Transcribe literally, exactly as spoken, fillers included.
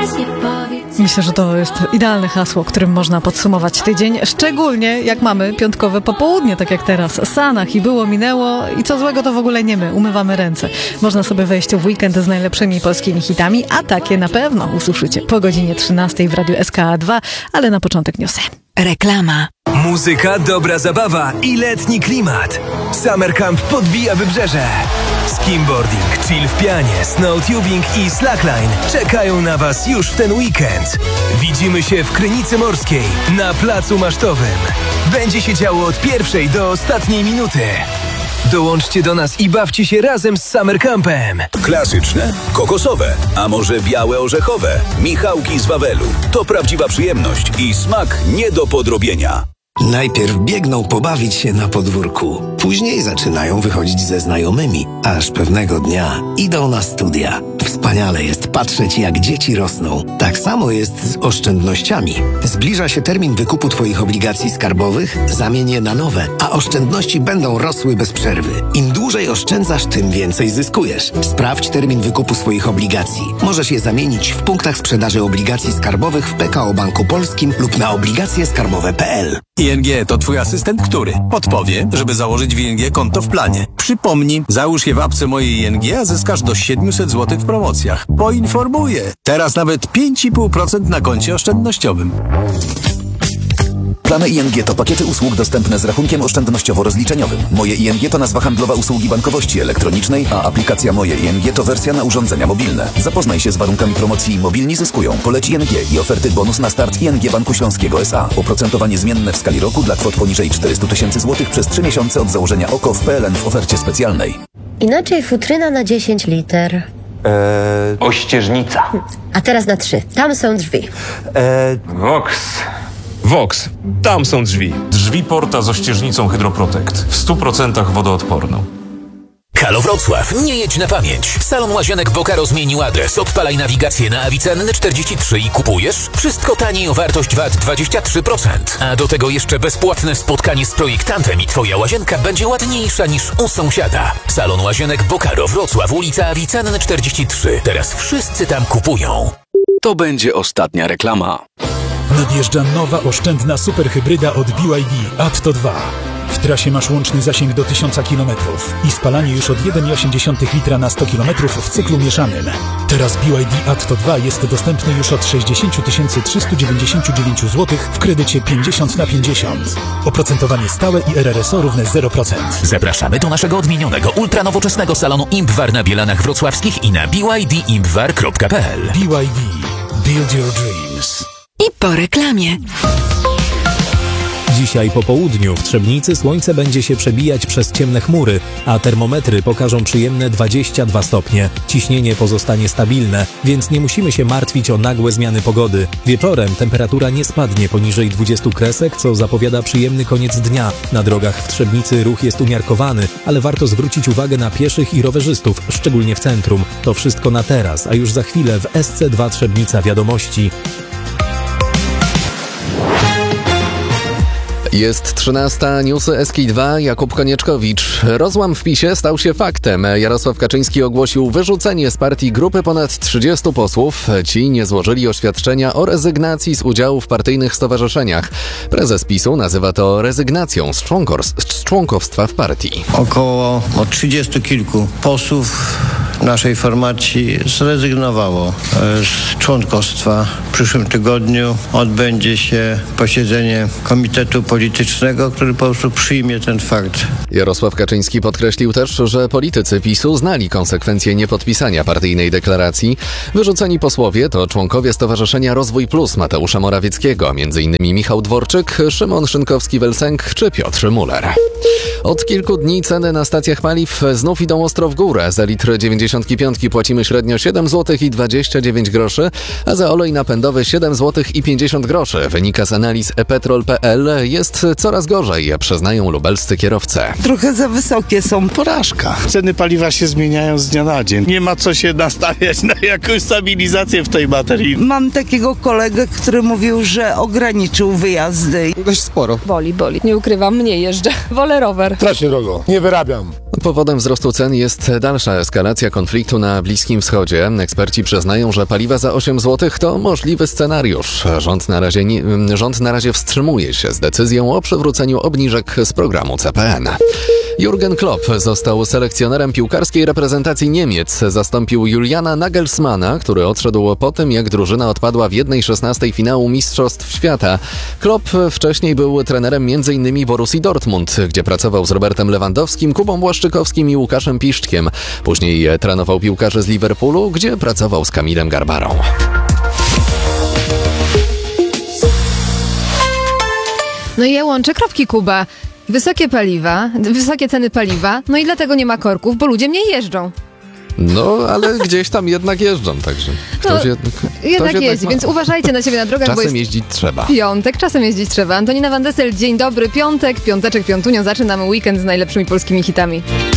Myślę, że to jest idealne hasło, którym można podsumować tydzień, szczególnie jak mamy piątkowe popołudnie, tak jak teraz. Sanach i było, minęło i co złego to w ogóle nie my, umywamy ręce. Można sobie wejść w weekend z najlepszymi polskimi hitami, a takie na pewno usłyszycie po godzinie trzynastej w Radiu S K A dwa, ale na początek newsy. Reklama. Muzyka, dobra zabawa i letni klimat. Summer Camp podbija wybrzeże. Skimboarding, chill w pianie, snowtubing i slackline czekają na Was już w ten weekend. Widzimy się w Krynicy Morskiej na Placu Masztowym. Będzie się działo od pierwszej do ostatniej minuty. Dołączcie do nas i bawcie się razem z Summer Campem. Klasyczne, kokosowe, a może białe orzechowe. Michałki z Wawelu. To prawdziwa przyjemność i smak nie do podrobienia. Najpierw biegną pobawić się na podwórku. Później zaczynają wychodzić ze znajomymi, aż pewnego dnia idą na studia. Wspaniale jest patrzeć, jak dzieci rosną. Tak samo jest z oszczędnościami. Zbliża się termin wykupu Twoich obligacji skarbowych, zamień je na nowe, a oszczędności będą rosły bez przerwy. Im dłużej oszczędzasz, tym więcej zyskujesz. Sprawdź termin wykupu swoich obligacji. Możesz je zamienić w punktach sprzedaży obligacji skarbowych w P K O Banku Polskim lub na obligacje skarbowe kropka p l. I N G to Twój asystent, który podpowie, żeby założyć w I N G konto w planie. Przypomnij, załóż je w apce Mojej I N G, a zyskasz do siedemset złotych w promocjach. Poinformuję. Teraz nawet pięć i pół procent na koncie oszczędnościowym. Plany I N G to pakiety usług dostępne z rachunkiem oszczędnościowo-rozliczeniowym. Moje I N G to nazwa handlowa usługi bankowości elektronicznej, a aplikacja Moje I N G to wersja na urządzenia mobilne. Zapoznaj się z warunkami promocji Mobilni zyskują. Poleć I N G i oferty bonus na start I N G Banku Śląskiego S A. Oprocentowanie zmienne w skali roku dla kwot poniżej czterysta tysięcy złotych przez trzy miesiące od założenia O K O w P L N w ofercie specjalnej. Inaczej futryna na dziesięć liter. Eee, ościeżnica. A teraz na trzy. Tam są drzwi. Eee, Vox. Vox. Tam są drzwi. Drzwi Porta z ościeżnicą Hydroprotect. W stu procentach wodoodporną. Halo Wrocław, nie jedź na pamięć. Salon Łazienek Bokaro zmienił adres. Odpalaj nawigację na Avicenny czterdzieści trzy i kupujesz. Wszystko taniej o wartość V A T dwadzieścia trzy procent. A do tego jeszcze bezpłatne spotkanie z projektantem i Twoja łazienka będzie ładniejsza niż u sąsiada. Salon Łazienek Bokaro Wrocław, ulica Avicenny czterdzieści trzy. Teraz wszyscy tam kupują. To będzie ostatnia reklama. Nadjeżdża nowa oszczędna superhybryda od B Y D Atto dwa. W trasie masz łączny zasięg do tysiąca kilometrów i spalanie już od jeden przecinek osiem litra na sto kilometrów w cyklu mieszanym. Teraz B Y D Atto dwa jest dostępny już od sześćdziesiąt tysięcy trzysta dziewięćdziesiąt dziewięć złotych w kredycie pięćdziesiąt na pięćdziesiąt. Oprocentowanie stałe i R R S O równe zero procent. Zapraszamy do naszego odmienionego, ultranowoczesnego salonu Impwar na Bielanach Wrocławskich i na b y d impwar kropka p l. B Y D. Build your dreams. I po reklamie. Dzisiaj po południu w Trzebnicy słońce będzie się przebijać przez ciemne chmury, a termometry pokażą przyjemne dwadzieścia dwa stopnie. Ciśnienie pozostanie stabilne, więc nie musimy się martwić o nagłe zmiany pogody. Wieczorem temperatura nie spadnie poniżej dwudziestu kresek, co zapowiada przyjemny koniec dnia. Na drogach w Trzebnicy ruch jest umiarkowany, ale warto zwrócić uwagę na pieszych i rowerzystów, szczególnie w centrum. To wszystko na teraz, a już za chwilę w S C dwa Trzebnica wiadomości. Jest trzynasta, newsy S K dwa, Jakub Konieczkowicz. Rozłam w PiSie stał się faktem. Jarosław Kaczyński ogłosił wyrzucenie z partii grupy ponad trzydziestu posłów. Ci nie złożyli oświadczenia o rezygnacji z udziału w partyjnych stowarzyszeniach. Prezes PiSu nazywa to rezygnacją z, z członkowstwa w partii. Około od trzydziestu kilku posłów naszej formacji zrezygnowało z członkostwa. W przyszłym tygodniu odbędzie się posiedzenie Komitetu Politycznego, który po prostu przyjmie ten fakt. Jarosław Kaczyński podkreślił też, że politycy PiSu znali konsekwencje niepodpisania partyjnej deklaracji. Wyrzuceni posłowie to członkowie Stowarzyszenia Rozwój Plus Mateusza Morawieckiego, m.in. Michał Dworczyk, Szymon Szynkowski-Welsenk czy Piotr Muller. Od kilku dni ceny na stacjach paliw znów idą ostro w górę. Za litr dziewięćdziesiątki piątki płacimy średnio siedem złotych i dwadzieścia dziewięć groszy, a za olej napędowy siedem złotych i pięćdziesiąt groszy. Wynika z analiz e petrol kropka p l. Jest coraz gorzej, przyznają lubelscy kierowcy. Trochę za wysokie są. Porażka. Ceny paliwa się zmieniają z dnia na dzień. Nie ma co się nastawiać na jakąś stabilizację w tej materii. Mam takiego kolegę, który mówił, że ograniczył wyjazdy. Dość sporo. Boli, boli. Nie ukrywam, mniej jeżdżę. Wolę rower. Strasznie drogo. Nie wyrabiam. Powodem wzrostu cen jest dalsza eskalacja konfliktu na Bliskim Wschodzie. Eksperci przyznają, że paliwa za osiem złotych to możliwy scenariusz. Rząd na razie, nie, rząd na razie wstrzymuje się z decyzją o przywróceniu obniżek z programu C P N. Jurgen Klopp został selekcjonerem piłkarskiej reprezentacji Niemiec. Zastąpił Juliana Nagelsmana, który odszedł po tym, jak drużyna odpadła w jednej szesnastej finału Mistrzostw Świata. Klopp wcześniej był trenerem między innymi Borussii Dortmund, gdzie pracował z Robertem Lewandowskim, Kubą Błaszczykowskim i Łukaszem Piszczkiem. Później trenował piłkarzy z Liverpoolu, gdzie pracował z Kamilem Garbarą. No i ja łączę kropki, Kuba. Wysokie paliwa, wysokie ceny paliwa, no i dlatego nie ma korków, bo ludzie mniej jeżdżą. No, ale gdzieś tam jednak jeżdżą, także ktoś, No, jed... ktoś jednak, jednak jeździ, ma... więc uważajcie na siebie na drogach, Czasem bo jest jeździć trzeba. piątek, czasem jeździć trzeba. Antonina Van Dessel, dzień dobry, piątek, piąteczek, piątunio, zaczynamy weekend z najlepszymi polskimi hitami.